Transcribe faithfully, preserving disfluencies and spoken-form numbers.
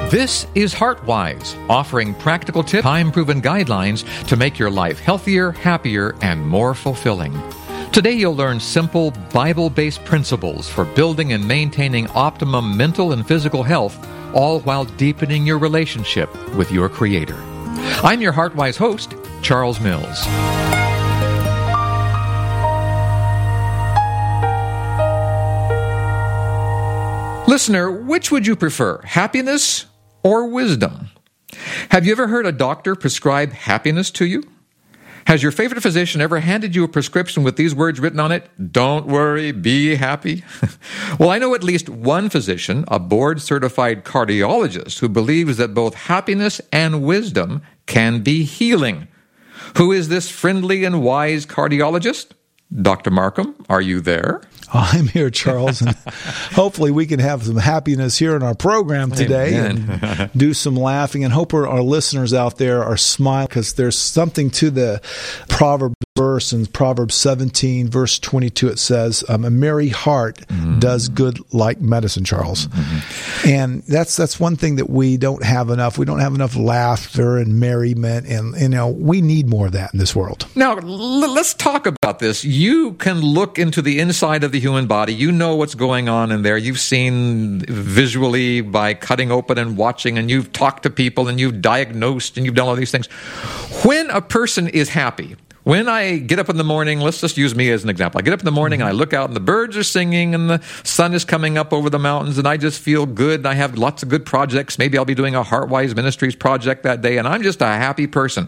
This is HeartWise, offering practical tips, time-proven guidelines to make your life healthier, happier, and more fulfilling. Today you'll learn simple, Bible-based principles for building and maintaining optimum mental and physical health, all while deepening your relationship with your Creator. I'm your HeartWise host, Charles Mills. Listener, which would you prefer, happiness or wisdom? Have you ever heard a doctor prescribe happiness to you? Has your favorite physician ever handed you a prescription with these words written on it? Don't worry, be happy. Well, I know at least one physician, a board-certified cardiologist, who believes that both happiness and wisdom can be healing. Who is this friendly and wise cardiologist? Doctor Markham, are you there? I'm here, Charles, and hopefully we can have some happiness here in our program today and do some laughing, and hope our listeners out there are smiling, because there's something to the proverb verse in Proverbs seventeen, verse twenty-two. It says, um, a merry heart mm-hmm. does good like medicine, Charles. Mm-hmm. And that's that's one thing that we don't have enough. We don't have enough laughter and merriment, and you know we need more of that in this world. Now, l- let's talk about this. You can look into the inside of the human body. You know what's going on in there. You've seen visually by cutting open and watching, and you've talked to people, and you've diagnosed, and you've done all these things. When a person is happy, when I get up in the morning, let's just use me as an example. I get up in the morning and I look out and the birds are singing and the sun is coming up over the mountains and I just feel good and I have lots of good projects. Maybe I'll be doing a HeartWise Ministries project that day and I'm just a happy person.